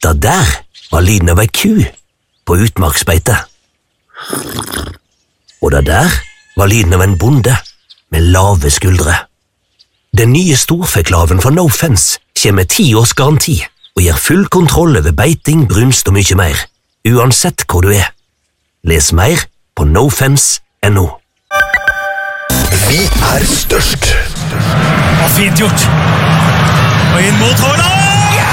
Det der var lyden av ei ku på utmarksbeite. Og det der var lyden av en bonde med lave skuldre. Den nye storfeklaven fra No Fence kommer med 10 års garanti og gir full kontroll over beiting, brunst og mye mer, uansett hvor du er. Les mer på nofence.no. Vi er størst. Fint gjort. Og inn mot Haaland!